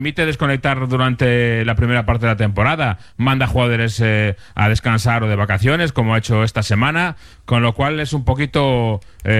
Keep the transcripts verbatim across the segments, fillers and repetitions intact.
permite desconectar durante la primera parte de la temporada, manda jugadores eh, a descansar o de vacaciones, como ha hecho esta semana, con lo cual es un poquito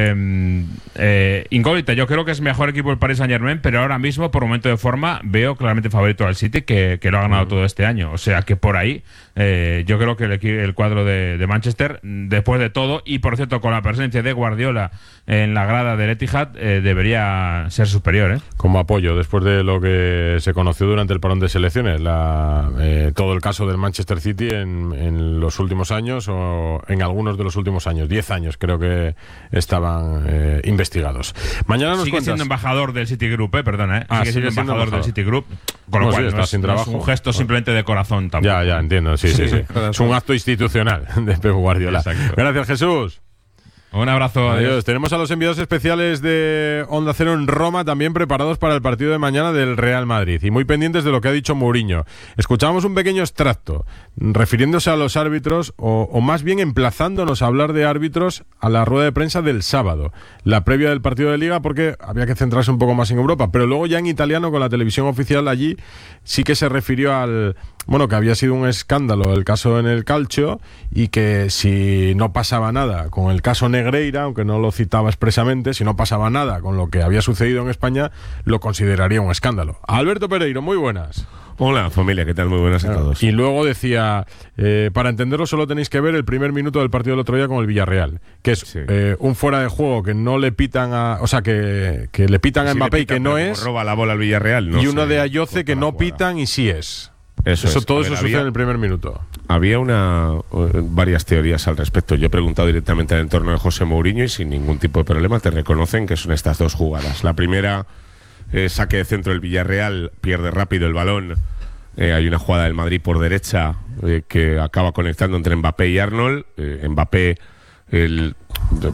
eh, eh, incógnita. Yo creo que es mejor equipo el Paris Saint-Germain, pero ahora mismo, por momento de forma, veo claramente favorito al City, que, que lo ha ganado uh-huh. todo este año. O sea que por ahí, eh, yo creo que el, el cuadro de, de Manchester, después de todo, y por cierto, con la presencia de Guardiola en la grada del Etihad, eh, debería ser superior, ¿eh? Como apoyo, después de lo que se conoció durante el parón de selecciones, la, eh, todo el caso del Manchester City en, en los últimos años, o en algunos de los últimos años, diez años creo que estaban eh, investigados. Mañana nos sigue cuentas. siendo embajador del Citigroup, eh, perdona, ¿eh? Ah, sigue, sigue siendo embajador, embajador del Citigroup, con lo no, cual sí, está no, es, sin no trabajo. es un gesto simplemente de corazón tampoco. Ya, ya, entiendo, sí, sí, sí. sí. Es un acto institucional de Pep Guardiola. Exacto. Gracias, Jesús. Un abrazo. Adiós. Adiós. Tenemos a los enviados especiales de Onda Cero en Roma también preparados para el partido de mañana del Real Madrid y muy pendientes de lo que ha dicho Mourinho. Escuchamos un pequeño extracto refiriéndose a los árbitros o, o más bien emplazándonos a hablar de árbitros a la rueda de prensa del sábado, la previa del partido de Liga, porque había que centrarse un poco más en Europa, pero luego ya en italiano con la televisión oficial allí sí que se refirió al... Bueno, que había sido un escándalo el caso en el Calcio y que si no pasaba nada con el caso Negreira, aunque no lo citaba expresamente, si no pasaba nada con lo que había sucedido en España, lo consideraría un escándalo. Alberto Pereiro, muy buenas. Hola familia, ¿qué tal? Muy buenas a todos. Y luego decía, eh, para entenderlo solo tenéis que ver el primer minuto del partido del otro día con el Villarreal, que es sí. eh, un fuera de juego que no le pitan a... O sea, que, que le pitan a sí Mbappé pitan, y que no es... roba la bola al Villarreal. No y uno sé, de Ayoce que no pitan y sí es. Eso, eso es. todo ver, eso había, sucede en el primer minuto. Había una uh, varias teorías al respecto. Yo he preguntado directamente al entorno de José Mourinho y sin ningún tipo de problema te reconocen que son estas dos jugadas. La primera, eh, saque de centro del Villarreal, pierde rápido el balón. Eh, hay una jugada del Madrid por derecha eh, que acaba conectando entre Mbappé y Arnold. Eh, Mbappé el, de,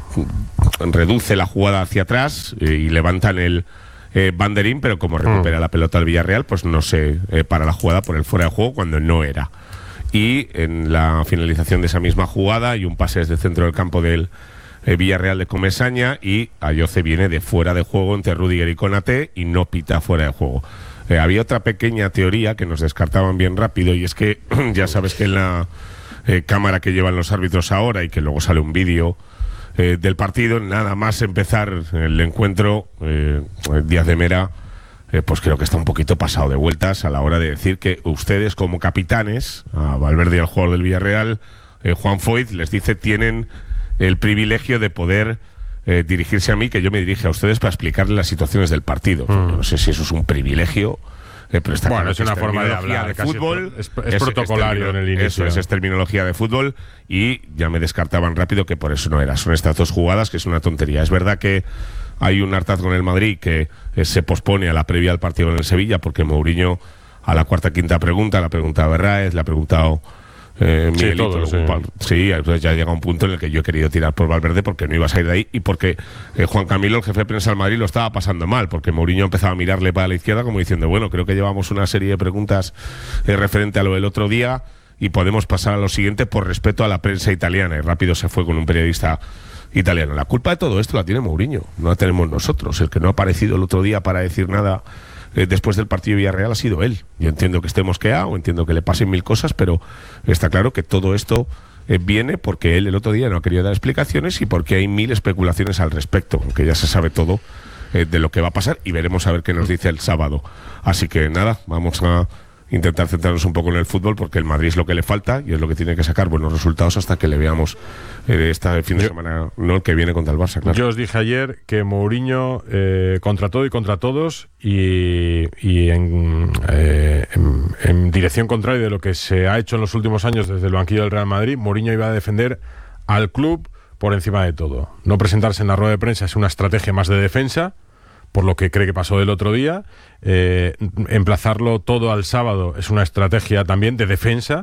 reduce la jugada hacia atrás eh, y levantan el Eh, banderín, pero como recupera mm. la pelota al Villarreal, pues no se eh, para la jugada por el fuera de juego cuando no era. Y en la finalización de esa misma jugada hay un pase desde el centro del campo del eh, Villarreal de Comesaña y Ayoce viene de fuera de juego entre Rudiger y Konaté y no pita fuera de juego. Eh, había otra pequeña teoría que nos descartaban bien rápido y es que ya sabes que en la eh, cámara que llevan los árbitros ahora y que luego sale un vídeo Eh, del partido, nada más empezar el encuentro, eh, Díaz de Mera, eh, pues creo que está un poquito pasado de vueltas a la hora de decir que ustedes como capitanes, a Valverde y al jugador del Villarreal, eh, Juan Foyt, les dice tienen el privilegio de poder eh, dirigirse a mí, que yo me dirige a ustedes para explicarles las situaciones del partido. Mm. No sé si eso es un privilegio. Eh, pero está bueno, claro es una es forma de hablar de fútbol, es, es, es protocolario es en el inicio. Eso es, es terminología de fútbol y ya me descartaban rápido que por eso no era. Son estas dos jugadas que es una tontería. Es verdad que hay un hartazgo en el Madrid que eh, se pospone a la previa del partido en el Sevilla porque Mourinho a la cuarta quinta pregunta, la ha preguntado Berraez, la ha preguntado Eh, sí, Miguelito, todo, sí. sí, entonces ya llega un punto en el que yo he querido tirar por Valverde porque no iba a salir de ahí y porque eh, Juan Camilo, el jefe de prensa del Madrid, lo estaba pasando mal porque Mourinho empezaba a mirarle para la izquierda como diciendo, bueno, creo que llevamos una serie de preguntas eh, referente a lo del otro día y podemos pasar a lo siguiente por respeto a la prensa italiana. Y rápido se fue con un periodista italiano. La culpa de todo esto la tiene Mourinho, no la tenemos nosotros. El que no ha aparecido el otro día para decir nada Eh, después del partido de Villarreal ha sido él. Yo entiendo que esté mosqueado, entiendo que le pasen mil cosas, pero está claro que todo esto eh, viene porque él el otro día no ha querido dar explicaciones y porque hay mil especulaciones al respecto, aunque ya se sabe todo eh, de lo que va a pasar y veremos a ver qué nos dice el sábado. Así que nada, vamos a intentar centrarnos un poco en el fútbol porque el Madrid es lo que le falta y es lo que tiene que sacar buenos resultados hasta que le veamos eh, este fin de yo, semana, no el que viene contra el Barça, claro. Yo os dije ayer que Mourinho eh, contra todo y contra todos y, y en, eh, en, en dirección contraria de lo que se ha hecho en los últimos años desde el banquillo del Real Madrid, Mourinho iba a defender al club por encima de todo. No presentarse en la rueda de prensa es una estrategia más de defensa, por lo que cree que pasó del otro día. Eh, emplazarlo todo al sábado es una estrategia también de defensa,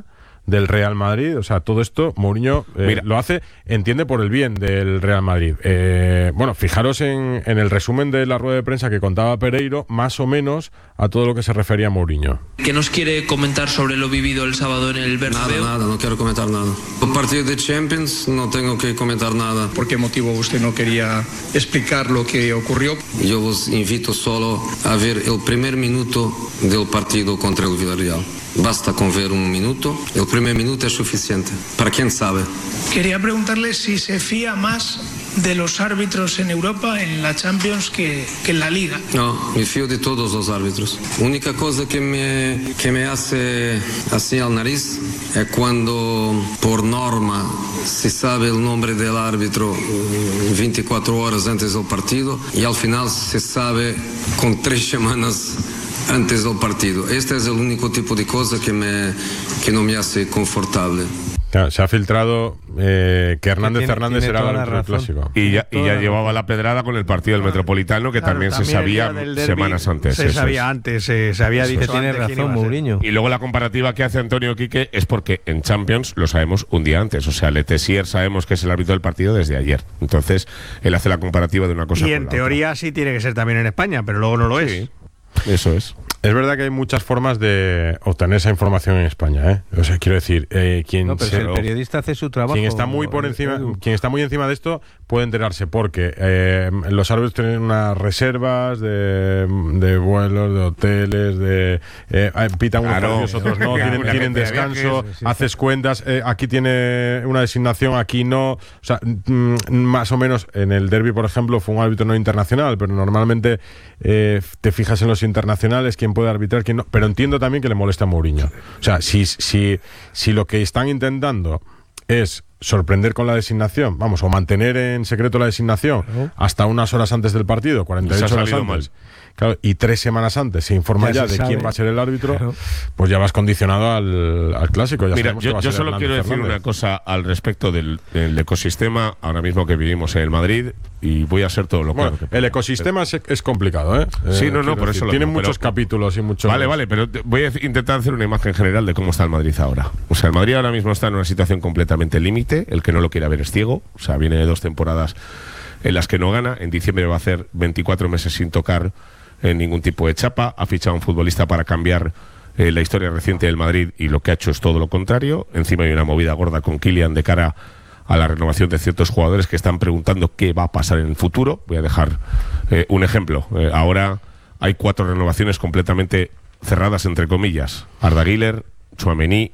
del Real Madrid. O sea, todo esto Mourinho eh, lo hace, entiende, por el bien del Real Madrid. Eh, bueno, fijaros en, en el resumen de la rueda de prensa que contaba Pereiro, más o menos a todo lo que se refería a Mourinho. ¿Qué nos quiere comentar sobre lo vivido el sábado en el Bernabéu? Nada, nada, no quiero comentar nada. El partido de Champions no tengo que comentar nada. ¿Por qué motivo usted no quería explicar lo que ocurrió? Yo os invito solo a ver el primer minuto del partido contra el Villarreal. Basta con ver un minuto, el primer minuto es suficiente. Para quien sabe. Quería preguntarle si se fía más de los árbitros en Europa, en la Champions, que, que en la Liga. No, me fío de todos los árbitros. La única cosa que me, que me hace así al nariz es cuando por norma se sabe el nombre del árbitro veinticuatro horas antes del partido y al final se sabe con tres semanas antes del partido. Este es el único tipo de cosa que, me, que no me hace confortable. Claro, se ha filtrado eh, que Hernández tiene, Hernández tiene era el árbitro del clásico. Y ya, y ya llevaba la pedrada con el partido del Metropolitano, que claro, también, también se sabía derbi, semanas antes. Se sabía es. antes, se, se había dicho Tiene antes razón Mourinho. Y luego la comparativa que hace Antonio Quique es porque en Champions lo sabemos un día antes. O sea, Letessier sabemos que es el árbitro del partido desde ayer. Entonces, él hace la comparativa de una cosa y con en la teoría otra. sí tiene que ser también en España, pero luego no lo es. Sí, eso es. Es verdad que hay muchas formas de obtener esa información en España, ¿eh? O sea, quiero decir, eh, quien no, pero se, si el periodista hace su trabajo. Quien está muy por encima, quien está muy encima de esto puede enterarse porque eh, los árbitros tienen unas reservas de, de vuelos, de hoteles, de eh, pitan unos Claro. partidos, otros no, tienen, tienen descanso, viajes, sí, haces sí. cuentas, eh, aquí tiene una designación, aquí no. O sea, mm, más o menos en el derbi, por ejemplo, fue un árbitro no internacional, pero normalmente eh, te fijas en los internacionales, quién puede arbitrar, quién no. Pero entiendo también que le molesta a Mourinho. O sea, si, si, si lo que están intentando es sorprender con la designación, vamos, o mantener en secreto la designación claro. hasta unas horas antes del partido, cuarenta y ocho horas antes, mal. Claro, y tres semanas antes se informa ya, ya se de sabe. quién va a ser el árbitro, claro. pues ya vas condicionado al, al clásico. Ya Mira, yo, yo solo Hernández quiero decir Fernández. una cosa al respecto del, del ecosistema ahora mismo que vivimos en el Madrid, y voy a ser todo lo bueno, claro que el ecosistema es, es complicado, ¿eh? Sí, eh, no, no, por decir, eso lo tiene digo, muchos pero, capítulos y muchos. Vale, vale, pero voy a intentar hacer una imagen general de cómo está el Madrid ahora. O sea, el Madrid ahora mismo está en una situación completamente límite. El que no lo quiera ver es ciego. O sea, viene de dos temporadas en las que no gana. En diciembre va a hacer veinticuatro meses sin tocar en ningún tipo de chapa. Ha fichado a un futbolista para cambiar eh, la historia reciente del Madrid y lo que ha hecho es todo lo contrario. Encima hay una movida gorda con Kylian de cara a la renovación de ciertos jugadores que están preguntando qué va a pasar en el futuro. Voy a dejar eh, un ejemplo. Eh, ahora hay cuatro renovaciones completamente cerradas, entre comillas. Arda Güler, Tchouaméni,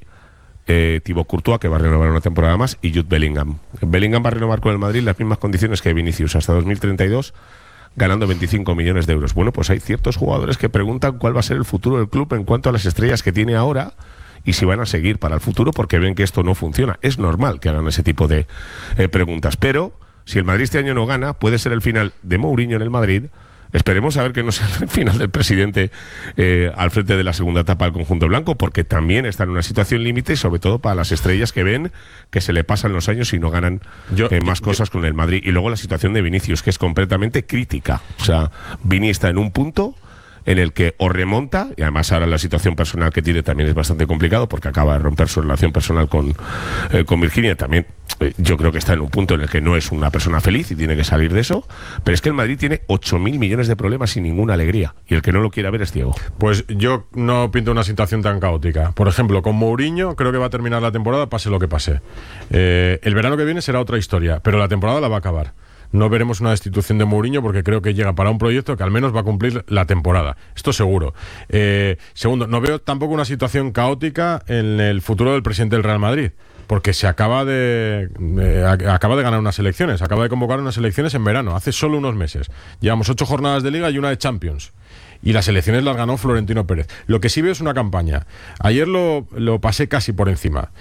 eh, Thibaut Courtois, que va a renovar una temporada más, y Jude Bellingham. Bellingham va a renovar con el Madrid las mismas condiciones que Vinicius, hasta dos mil treinta y dos, ganando veinticinco millones de euros. Bueno, pues hay ciertos jugadores que preguntan cuál va a ser el futuro del club en cuanto a las estrellas que tiene ahora y si van a seguir para el futuro, porque ven que esto no funciona. Es normal que hagan ese tipo de eh, preguntas, pero si el Madrid este año no gana, puede ser el final de Mourinho en el Madrid. Esperemos a ver que no sea el final del presidente eh, al frente de la segunda etapa del conjunto blanco, porque también está en una situación límite, y sobre todo para las estrellas que ven que se le pasan los años y no ganan yo, eh, más yo, cosas yo. con el Madrid. Y luego la situación de Vinicius, que es completamente crítica. O sea, Vini está en un punto en el que o remonta, y además ahora la situación personal que tiene también es bastante complicado porque acaba de romper su relación personal con, eh, con Virginia. También eh, yo creo que está en un punto en el que no es una persona feliz y tiene que salir de eso, pero es que el Madrid tiene ocho mil millones de problemas sin ninguna alegría, y el que no lo quiera ver es ciego. Pues yo no pinto una situación tan caótica. Por ejemplo, con Mourinho creo que va a terminar la temporada pase lo que pase. Eh, el verano que viene será otra historia, pero la temporada la va a acabar. No veremos una destitución de Mourinho porque creo que llega para un proyecto que al menos va a cumplir la temporada. Esto seguro. Eh, segundo, no veo tampoco una situación caótica en el futuro del presidente del Real Madrid, porque se acaba de, de acaba de ganar unas elecciones, acaba de convocar unas elecciones en verano, hace solo unos meses. Llevamos ocho jornadas de Liga y una de Champions. Y las elecciones las ganó Florentino Pérez. Lo que sí veo es una campaña. Ayer lo, lo pasé casi por encima.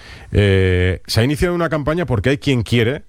Eh, se ha iniciado una campaña porque hay quien quiere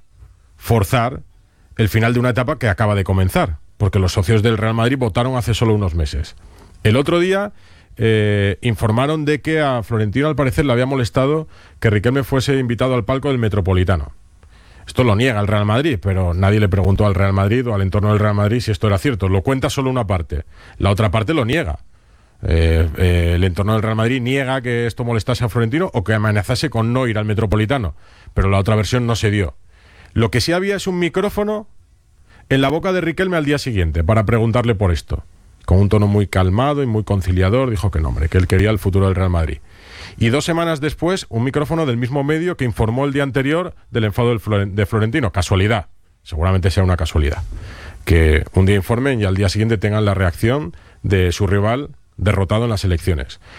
forzar el final de una etapa que acaba de comenzar, porque los socios del Real Madrid votaron hace solo unos meses. El otro día eh, informaron de que a Florentino al parecer le había molestado que Riquelme fuese invitado al palco del Metropolitano. Esto lo niega el Real Madrid, pero nadie le preguntó al Real Madrid o al entorno del Real Madrid si esto era cierto. Lo cuenta solo una parte, la otra parte lo niega. Eh, eh, el entorno del Real Madrid niega que esto molestase a Florentino o que amenazase con no ir al Metropolitano, pero la otra versión no se dio. Lo que sí había es un micrófono en la boca de Riquelme al día siguiente para preguntarle por esto. Con un tono muy calmado y muy conciliador, dijo que no, hombre, que él quería el futuro del Real Madrid. Y dos semanas después, un micrófono del mismo medio que informó el día anterior del enfado del Floren- de Florentino. Casualidad, seguramente sea una casualidad. Que un día informen y al día siguiente tengan la reacción de su rival derrotado en las elecciones.